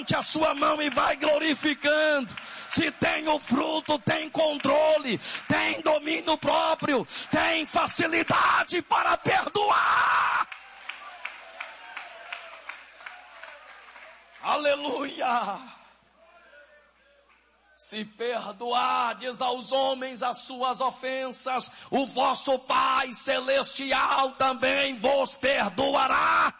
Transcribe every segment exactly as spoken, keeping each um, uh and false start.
a sua mão e vai glorificando. Se tem o fruto, tem controle, tem domínio próprio, tem facilidade para perdoar. Aleluia! Se perdoardes aos homens as suas ofensas, o vosso Pai Celestial também vos perdoará.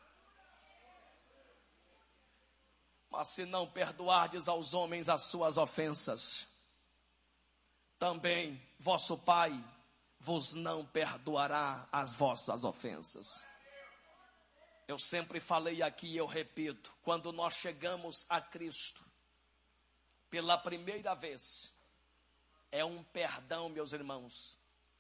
Mas se não perdoardes aos homens as suas ofensas, também vosso Pai vos não perdoará as vossas ofensas. Eu sempre falei aqui e eu repito, quando nós chegamos a Cristo, pela primeira vez, é um perdão, meus irmãos,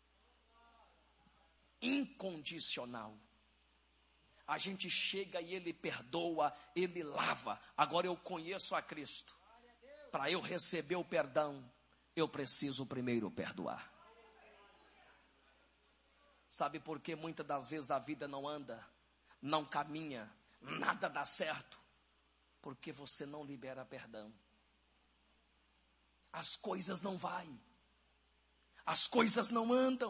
incondicional. A gente chega e Ele perdoa, Ele lava. Agora eu conheço a Cristo. Para eu receber o perdão, eu preciso primeiro perdoar. Sabe por que muitas das vezes a vida não anda, não caminha, nada dá certo? Porque você não libera perdão. As coisas não vai, as coisas não andam.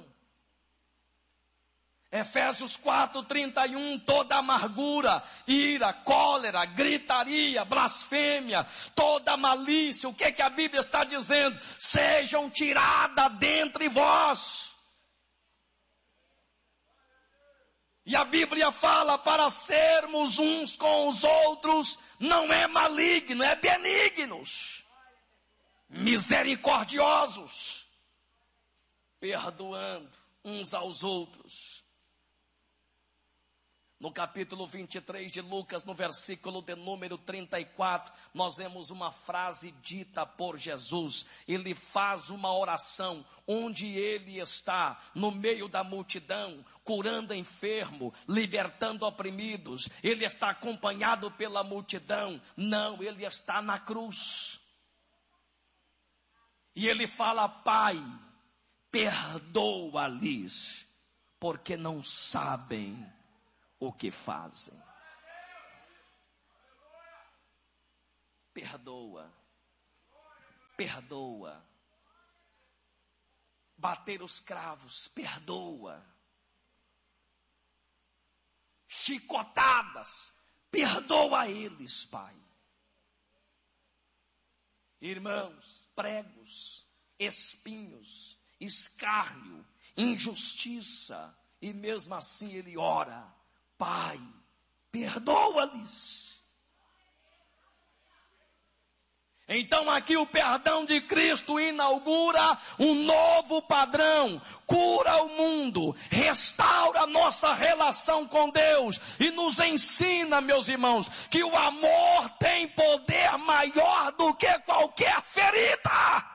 Efésios quatro, trinta e um, toda amargura, ira, cólera, gritaria, blasfêmia, toda malícia, o que que a Bíblia está dizendo? Sejam tiradas dentre vós. E a Bíblia fala para sermos uns com os outros, não é maligno, é benignos. Misericordiosos, perdoando uns aos outros. No capítulo vinte e três de Lucas, no versículo de número trinta e quatro, nós vemos uma frase dita por Jesus. Ele faz uma oração, onde ele está no meio da multidão, curando enfermo, libertando oprimidos. Ele está acompanhado pela multidão. Não, ele está na cruz. E ele fala: Pai, perdoa-lhes, porque não sabem o que fazem. Perdoa. Perdoa. Bater os cravos, perdoa. Chicotadas, perdoa eles, Pai. Irmãos, pregos, espinhos, escárnio, injustiça, e mesmo assim ele ora: Pai, perdoa-lhes. Então aqui o perdão de Cristo inaugura um novo padrão, cura o mundo, restaura a nossa relação com Deus e nos ensina, meus irmãos, que o amor tem poder maior do que qualquer ferida.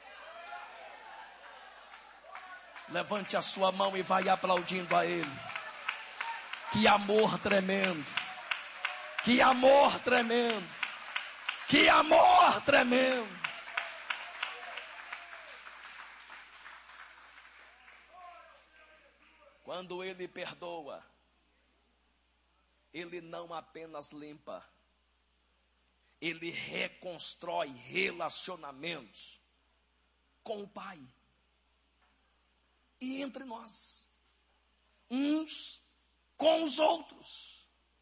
Levante a sua mão e vai aplaudindo a Ele. Que amor tremendo, que amor tremendo. Que amor tremendo! Quando Ele perdoa, Ele não apenas limpa, Ele reconstrói relacionamentos com o Pai e entre nós, uns com os outros.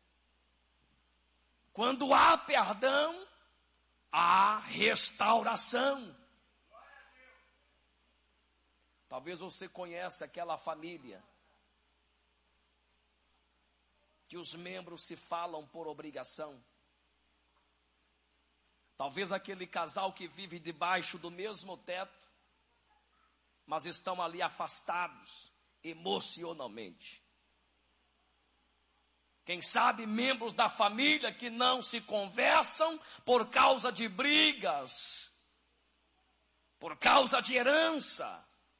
Quando há perdão, há restauração. Talvez você conheça aquela família que os membros se falam por obrigação. Talvez aquele casal que vive debaixo do mesmo teto, mas estão ali afastados emocionalmente. Quem sabe membros da família que não se conversam por causa de brigas, por causa de herança.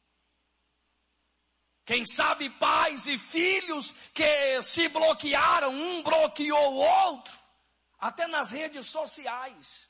Quem sabe pais e filhos que se bloquearam, um bloqueou o outro, até nas redes sociais.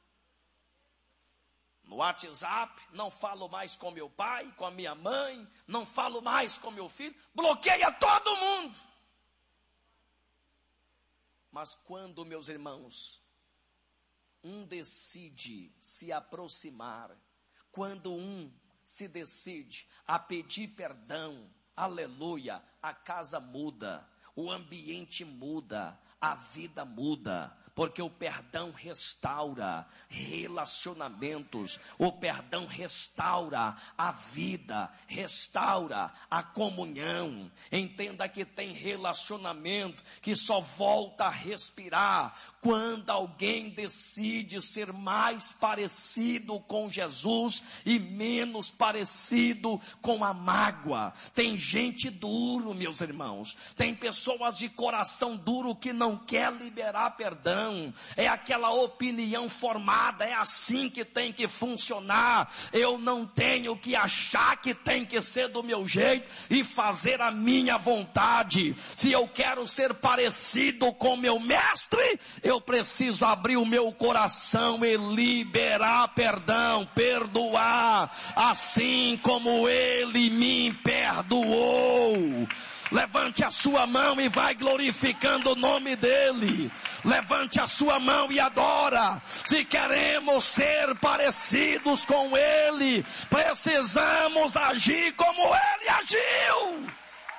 No WhatsApp, não falo mais com meu pai, com a minha mãe, não falo mais com meu filho, bloqueia todo mundo. Mas quando, meus irmãos, um decide se aproximar, quando um se decide a pedir perdão, aleluia, a casa muda, o ambiente muda, a vida muda, porque o perdão restaura relacionamentos, o perdão restaura a vida, restaura a comunhão. Entenda que tem relacionamento que só volta a respirar quando alguém decide ser mais parecido com Jesus e menos parecido com a mágoa. Tem gente duro, meus irmãos, tem pessoas de coração duro que não quer liberar perdão. É aquela opinião formada, é assim que tem que funcionar. Eu não tenho que achar que tem que ser do meu jeito e fazer a minha vontade. Se eu quero ser parecido com meu mestre, eu preciso abrir o meu coração e liberar perdão, perdoar, assim como ele me perdoou. Levante a sua mão e vai glorificando o nome dele. Levante a sua mão e adora. Se queremos ser parecidos com ele, precisamos agir como ele agiu.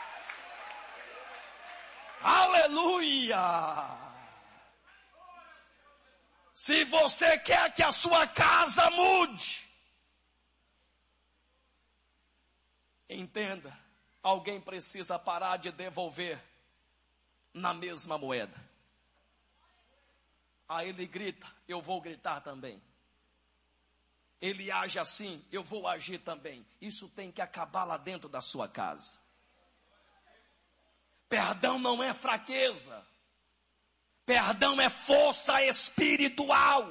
Aleluia! Se você quer que a sua casa mude, entenda. Alguém precisa parar de devolver na mesma moeda. Aí ele grita, eu vou gritar também. Ele age assim, eu vou agir também. Isso tem que acabar lá dentro da sua casa. Perdão não é fraqueza. Perdão é força espiritual.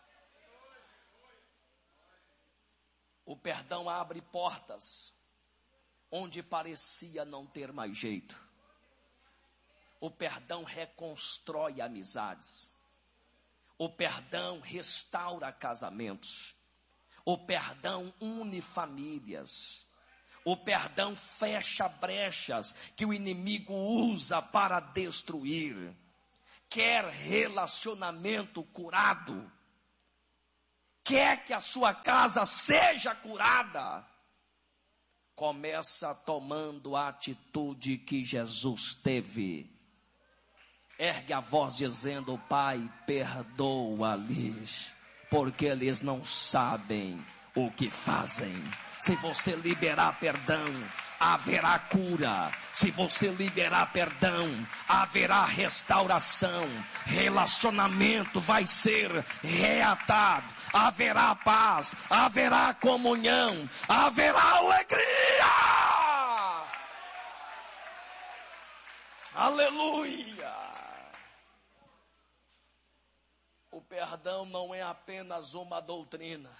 O perdão abre portas onde parecia não ter mais jeito. O perdão reconstrói amizades. O perdão restaura casamentos. O perdão une famílias. O perdão fecha brechas que o inimigo usa para destruir. Quer relacionamento curado? Quer que a sua casa seja curada? Começa tomando a atitude que Jesus teve. Ergue a voz dizendo, Pai, perdoa-lhes, porque eles não sabem o que fazem. Se você liberar perdão, haverá cura. Se você liberar perdão, haverá restauração. Relacionamento vai ser reatado. Haverá paz, haverá comunhão, haverá alegria. Aleluia. O perdão não é apenas uma doutrina.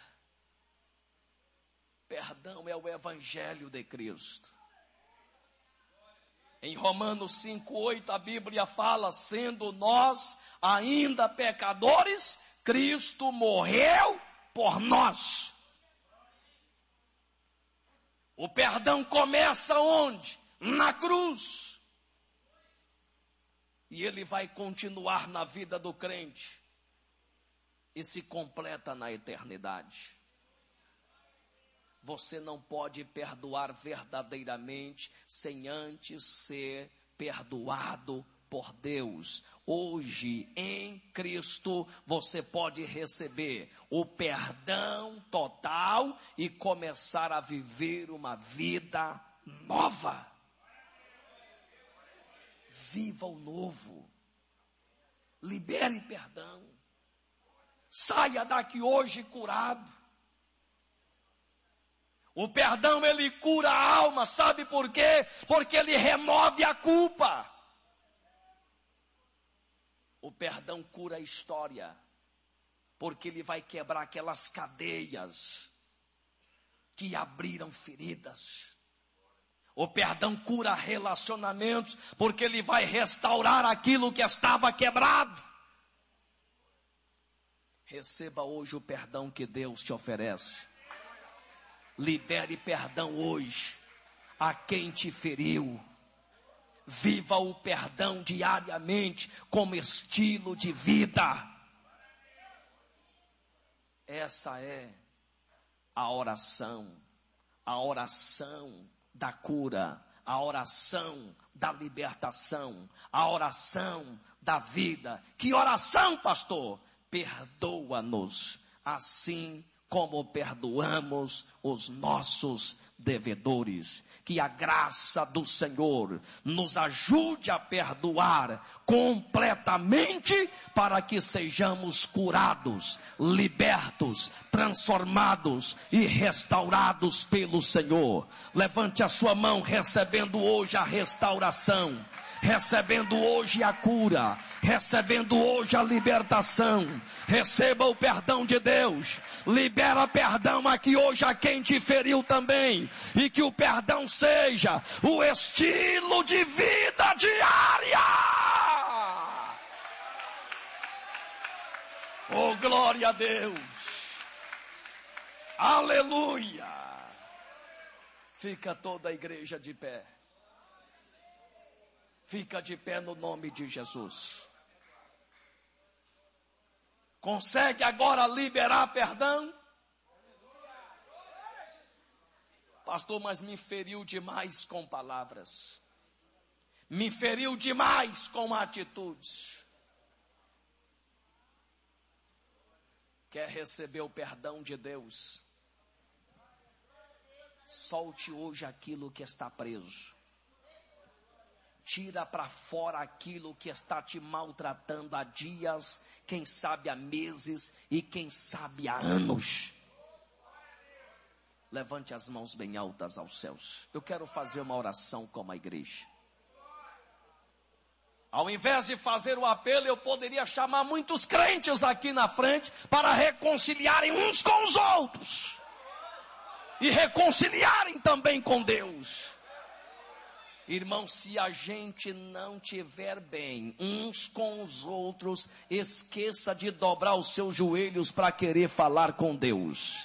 Perdão é o evangelho de Cristo. Em Romanos cinco, oito, a Bíblia fala, sendo nós ainda pecadores, Cristo morreu por nós. O perdão começa onde? Na cruz. E ele vai continuar na vida do crente. E se completa na eternidade. Você não pode perdoar verdadeiramente sem antes ser perdoado por Deus. Hoje, em Cristo, você pode receber o perdão total e começar a viver uma vida nova. Viva o novo. Libere perdão. Saia daqui hoje curado. O perdão, ele cura a alma, sabe por quê? Porque ele remove a culpa. O perdão cura a história, porque ele vai quebrar aquelas cadeias que abriram feridas. O perdão cura relacionamentos, porque ele vai restaurar aquilo que estava quebrado. Receba hoje o perdão que Deus te oferece. Libere perdão hoje a quem te feriu. Viva o perdão diariamente como estilo de vida. Essa é a oração, a oração da cura, a oração da libertação, a oração da vida. Que oração, pastor? Perdoa-nos, assim como perdoamos os nossos devedores. Que a graça do Senhor nos ajude a perdoar completamente, para que sejamos curados, libertos, transformados e restaurados pelo Senhor. Levante a sua mão, recebendo hoje a restauração, recebendo hoje a cura, recebendo hoje a libertação. Receba o perdão de Deus, libera perdão aqui hoje a quem te feriu também, e que o perdão seja o estilo de vida diária. Oh, glória a Deus, aleluia. Fica toda a igreja de pé. Fica de pé no nome de Jesus. Consegue agora liberar perdão? Pastor, mas me feriu demais com palavras. Me feriu demais com atitudes. Quer receber o perdão de Deus? Solte hoje aquilo que está preso. Tira para fora aquilo que está te maltratando há dias, quem sabe há meses e quem sabe há anos. Levante as mãos bem altas aos céus. Eu quero fazer uma oração como a igreja. Ao invés de fazer o apelo, eu poderia chamar muitos crentes aqui na frente para reconciliarem uns com os outros. E reconciliarem também com Deus. Irmão, se a gente não tiver bem uns com os outros, esqueça de dobrar os seus joelhos para querer falar com Deus.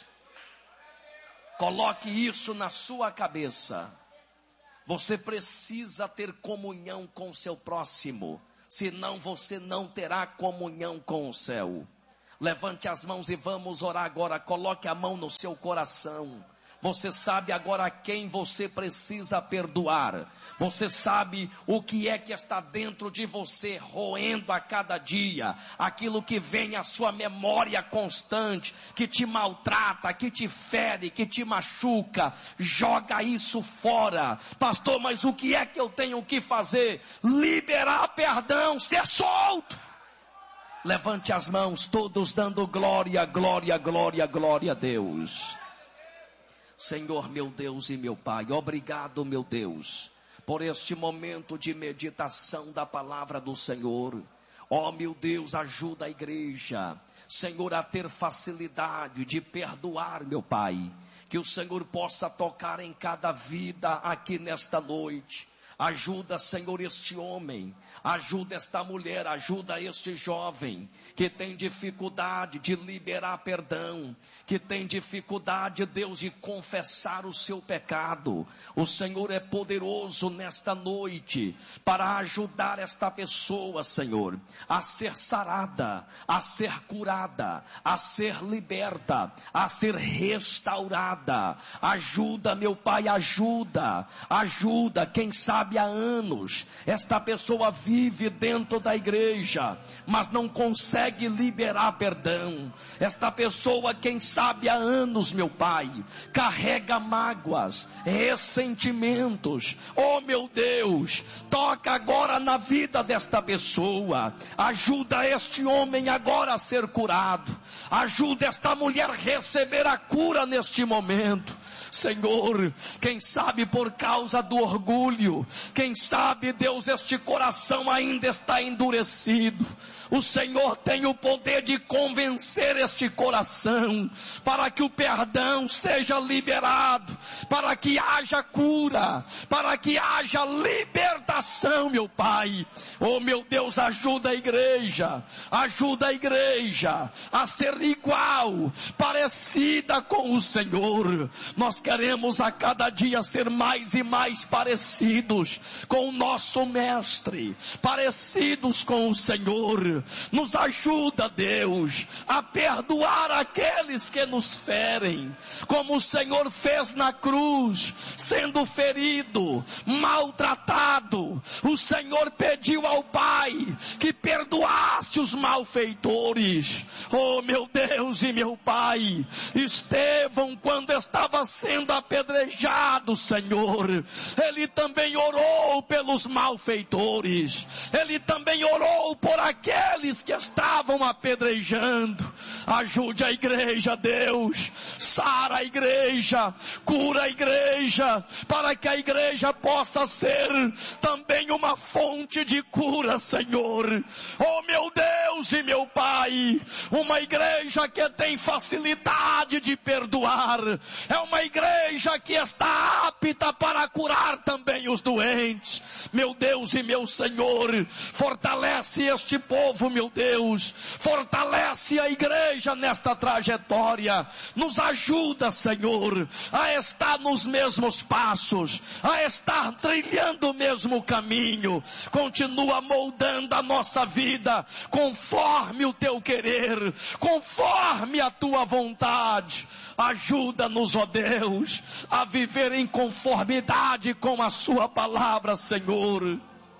Coloque isso na sua cabeça. Você precisa ter comunhão com o seu próximo, senão você não terá comunhão com o céu. Levante as mãos e vamos orar agora. Coloque a mão no seu coração. Você sabe agora a quem você precisa perdoar. Você sabe o que é que está dentro de você, roendo a cada dia. Aquilo que vem à sua memória constante, que te maltrata, que te fere, que te machuca. Joga isso fora. Pastor, mas o que é que eu tenho que fazer? Liberar perdão, ser solto. Levante as mãos, todos dando glória, glória, glória, glória a Deus. Senhor, meu Deus e meu Pai, obrigado, meu Deus, por este momento de meditação da palavra do Senhor. Ó, meu Deus, ajuda a igreja, Senhor, a ter facilidade de perdoar, meu Pai. Que o Senhor possa tocar em cada vida aqui nesta noite. Ajuda, Senhor, este homem, ajuda esta mulher, ajuda este jovem que tem dificuldade de liberar perdão, que tem dificuldade, Deus, de confessar o seu pecado. O Senhor é poderoso nesta noite para ajudar esta pessoa, Senhor, a ser sarada, a ser curada, a ser liberta, a ser restaurada. Ajuda, meu Pai, ajuda, ajuda, quem sabe há anos, esta pessoa vive dentro da igreja, mas não consegue liberar perdão. Esta pessoa, quem sabe há anos, meu Pai, carrega mágoas, ressentimentos. Oh, meu Deus, toca agora na vida desta pessoa. Ajuda este homem agora a ser curado. Ajuda esta mulher a receber a cura neste momento. Senhor, quem sabe por causa do orgulho, quem sabe, Deus, este coração ainda está endurecido. O Senhor tem o poder de convencer este coração, para que o perdão seja liberado, para que haja cura, para que haja libertação, meu Pai. Oh, meu Deus, ajuda a igreja, ajuda a igreja a ser igual, parecida com o Senhor. Nós queremos a cada dia ser mais e mais parecidos parecidos com o nosso Mestre, parecidos com o Senhor. Nos ajuda, Deus, a perdoar aqueles que nos ferem, como o Senhor fez na cruz, sendo ferido, maltratado. O Senhor pediu ao Pai que perdoasse os malfeitores. Oh, meu Deus e meu Pai, Estevão, quando estava sendo apedrejado, Senhor, ele também orou pelos malfeitores, ele também orou por aqueles que estavam apedrejando. Ajude a igreja, Deus, sara a igreja, cura a igreja, para que a igreja possa ser também uma fonte de cura, Senhor. Oh, meu Deus e meu Pai, uma igreja que tem facilidade de perdoar, é uma igreja que está apta para curar também os doentes. Meu Deus e meu Senhor, fortalece este povo, meu Deus, fortalece a igreja nesta trajetória, nos ajuda, Senhor, a estar nos mesmos passos, a estar trilhando o mesmo caminho. Continua moldando a nossa vida conforme o teu querer, conforme a tua vontade. Ajuda-nos, ó Deus, a viver em conformidade com a sua palavra, Senhor.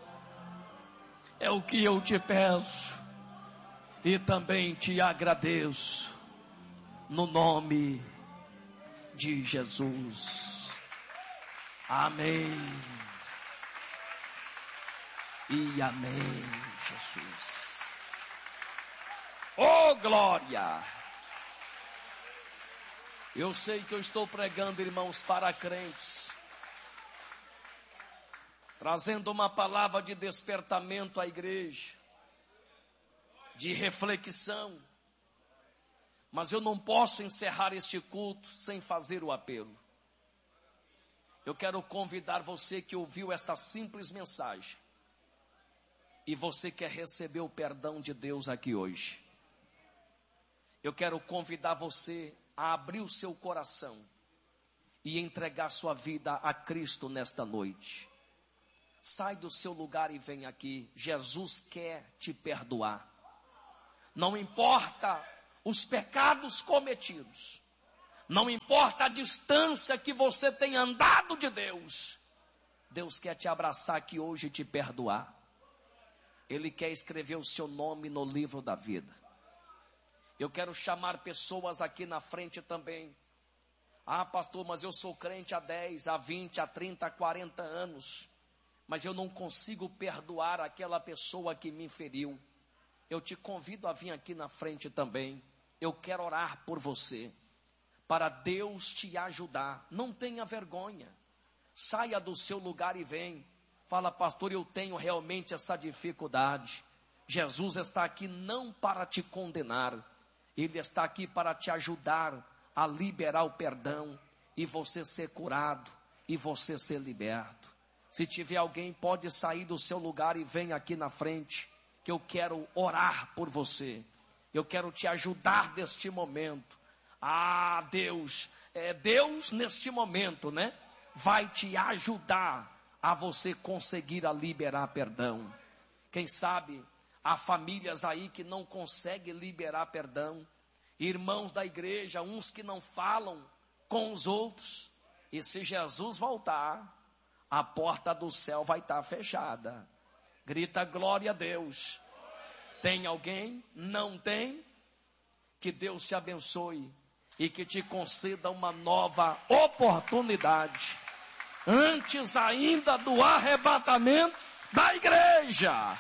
É o que eu te peço e também te agradeço, no nome de Jesus. Amém. E amém, Jesus. Oh, glória! Eu sei que eu estou pregando, irmãos, para crentes, trazendo uma palavra de despertamento à igreja, de reflexão, mas eu não posso encerrar este culto sem fazer o apelo. Eu quero convidar você que ouviu esta simples mensagem, e você quer receber o perdão de Deus aqui hoje. Eu quero convidar você a abrir o seu coração e entregar sua vida a Cristo nesta noite. Sai do seu lugar e vem aqui. Jesus quer te perdoar. Não importa os pecados cometidos, não importa a distância que você tem andado de Deus, Deus quer te abraçar aqui hoje e te perdoar. Ele quer escrever o seu nome no livro da vida. Eu quero chamar pessoas aqui na frente também. Ah, pastor, mas eu sou crente há dez, há vinte, há trinta, há quarenta anos, mas eu não consigo perdoar aquela pessoa que me feriu. Eu te convido a vir aqui na frente também. Eu quero orar por você, para Deus te ajudar. Não tenha vergonha. Saia do seu lugar e vem. Fala, pastor, eu tenho realmente essa dificuldade. Jesus está aqui não para te condenar. Ele está aqui para te ajudar a liberar o perdão e você ser curado e você ser liberto. Se tiver alguém, pode sair do seu lugar e vem aqui na frente, que eu quero orar por você. Eu quero te ajudar neste momento. Ah, Deus, é Deus neste momento, né? Vai te ajudar a você conseguir a liberar perdão. Quem sabe há famílias aí que não conseguem liberar perdão. Irmãos da igreja, uns que não falam com os outros. E se Jesus voltar, a porta do céu vai estar fechada. Grita glória a Deus. Tem alguém? Não tem? Que Deus te abençoe e que te conceda uma nova oportunidade, antes ainda do arrebatamento da igreja.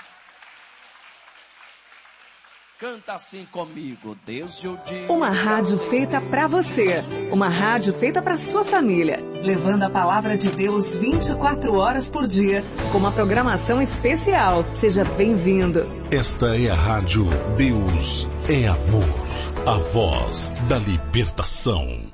Canta assim comigo, Deus eu digo. Uma rádio feita para você, uma rádio feita para sua família, levando a palavra de Deus vinte e quatro horas por dia, com uma programação especial. Seja bem-vindo. Esta é a rádio Deus é Amor, a voz da libertação.